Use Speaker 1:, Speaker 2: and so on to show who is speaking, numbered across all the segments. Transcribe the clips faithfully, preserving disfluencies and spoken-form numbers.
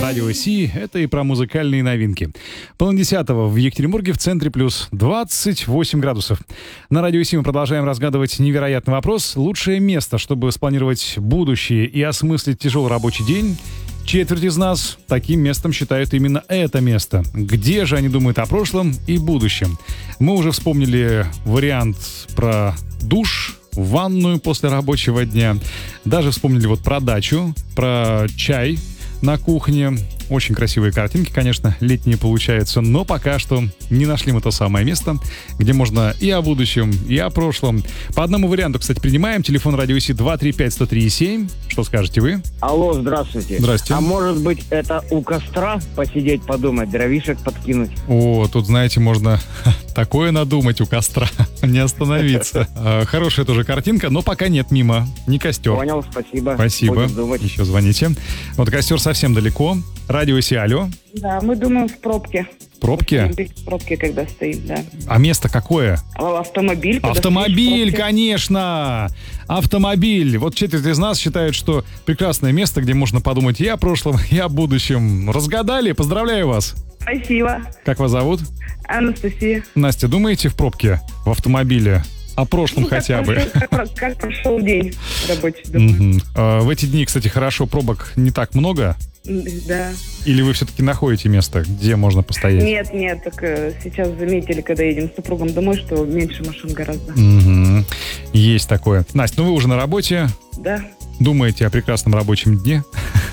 Speaker 1: Радио Си. Это и про музыкальные новинки. Половина десятого в Екатеринбурге, в центре плюс двадцать восемь градусов. На Радио Си мы продолжаем разгадывать невероятный вопрос. Лучшее место, чтобы спланировать будущее и осмыслить тяжелый рабочий день. Четверть из нас таким местом считают именно это место. Где же они думают о прошлом и будущем? Мы уже вспомнили вариант про душ, ванную после рабочего дня. Даже вспомнили вот про дачу, про чай на кухне. Очень красивые картинки, конечно, летние получаются, но пока что не нашли мы то самое место, где можно и о будущем, и о прошлом. По одному варианту, кстати, принимаем. Телефон Радио Си два три пять сто три семь. Что скажете вы?
Speaker 2: Алло, здравствуйте.
Speaker 1: Здрасте.
Speaker 2: А может быть, это у костра посидеть, подумать, дровишек подкинуть?
Speaker 1: О, тут, знаете, можно такое надумать у костра, не остановиться. Хорошая тоже картинка, но пока нет, мимо, не костер.
Speaker 2: Понял, спасибо.
Speaker 1: Спасибо. Еще звоните. Вот костер совсем далеко. Радио Си, алло.
Speaker 3: Да, мы думаем в пробке.
Speaker 1: Пробки?
Speaker 3: В пробке, когда стоит, да.
Speaker 1: А место какое?
Speaker 3: Автомобиль.
Speaker 1: Автомобиль, конечно! Автомобиль. Вот четверть из нас считают, что прекрасное место, где можно подумать и о прошлом, и о будущем. Разгадали? Поздравляю вас.
Speaker 3: Спасибо.
Speaker 1: Как вас зовут?
Speaker 3: Анастасия.
Speaker 1: Настя, думаете в пробке, в автомобиле? О прошлом
Speaker 3: Ну,
Speaker 1: хотя
Speaker 3: как
Speaker 1: бы.
Speaker 3: Прошел, как, как прошел день рабочий, думаю.
Speaker 1: Мгм. А, в эти дни, кстати, хорошо, пробок не так много.
Speaker 3: Да.
Speaker 1: Или вы все-таки находите место, где можно постоять?
Speaker 3: Нет, нет, так э, сейчас заметили, когда едем с супругом домой, что меньше машин гораздо.
Speaker 1: Мгм. Есть такое. Настя, ну вы уже на работе,
Speaker 3: Да.
Speaker 1: думаете о прекрасном рабочем дне.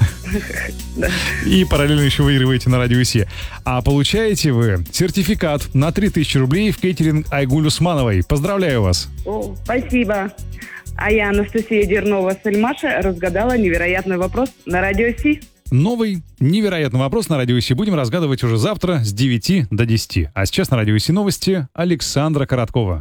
Speaker 3: Да.
Speaker 1: И параллельно еще выигрываете на Радио Си. А получаете вы сертификат на три тысячи рублей в кейтеринг Айгуль Усмановой. Поздравляю вас.
Speaker 3: О, спасибо. А я, Анастасия Дернова Сальмаша, разгадала невероятный вопрос на Радио Си.
Speaker 1: Новый невероятный вопрос на Радио Си будем разгадывать уже завтра с девяти до десяти. А сейчас на Радио Си новости Александра Короткова.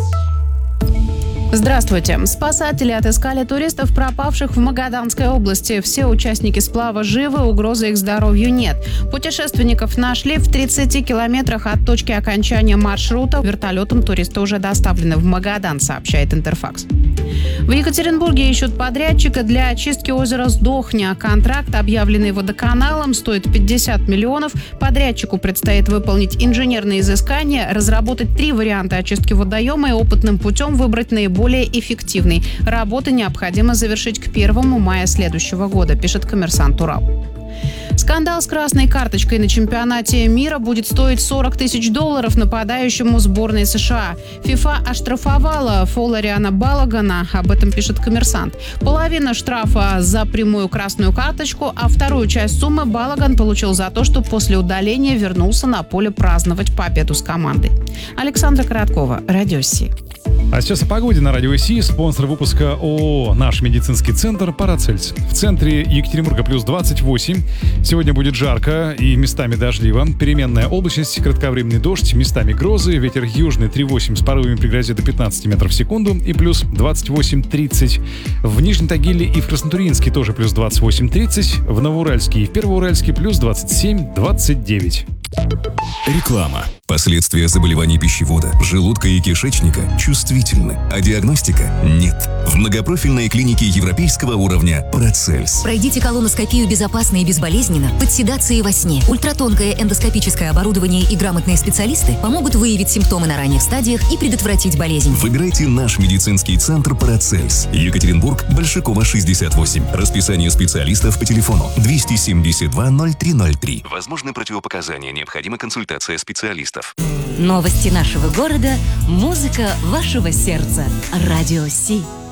Speaker 4: Здравствуйте. Спасатели отыскали туристов, пропавших в Магаданской области. Все участники сплава живы, угрозы их здоровью нет. Путешественников нашли в тридцати километрах от точки окончания маршрута. Вертолетом туристы уже доставлены в Магадан, сообщает Интерфакс. В Екатеринбурге ищут подрядчика для очистки озера Сдохня. Контракт, объявленный водоканалом, стоит пятьдесят миллионов. Подрядчику предстоит выполнить инженерные изыскания, разработать три варианта очистки водоема и опытным путем выбрать наиболее более эффективный. Работы необходимо завершить к первому мая следующего года, пишет «Коммерсант Урал». Скандал с красной карточкой на чемпионате мира будет стоить сорок тысяч долларов нападающему сборной США. ФИФА оштрафовала Фолариана Балагана, об этом пишет «Коммерсант». Половина штрафа за прямую красную карточку, а вторую часть суммы Балаган получил за то, что после удаления вернулся на поле праздновать победу с командой. Александра Короткова, Радио Си.
Speaker 1: А сейчас о погоде на Радио Си. Спонсор выпуска ООО «Наш медицинский центр» Парацельс. В центре Екатеринбурга плюс двадцать восемь. Сегодня будет жарко и местами дождливо. Переменная облачность, кратковременный дождь, местами грозы. Ветер южный три восемь с порывами при грозе до пятнадцати метров в секунду и плюс двадцать восемь тридцать. В Нижнем Тагиле и в Краснотурьинске тоже плюс двадцать восемь тридцать. В Новоуральске и в Первоуральске плюс двадцать семь двадцать девять.
Speaker 5: Реклама. Последствия заболеваний пищевода, желудка и кишечника чувствительны, а диагностика нет. В многопрофильной клинике европейского уровня Парацельс.
Speaker 6: Пройдите колоноскопию безопасно и безболезненно, под седацией во сне. Ультратонкое эндоскопическое оборудование и грамотные специалисты помогут выявить симптомы на ранних стадиях и предотвратить болезнь.
Speaker 5: Выбирайте наш медицинский центр Парацельс. Екатеринбург, Большакова, шестьдесят восемь. Расписание специалистов по телефону двести семьдесят два ноль три ноль три. Возможны противопоказания, необходима консультация специалистов.
Speaker 6: Новости нашего города, музыка вашего сердца. Радио Си.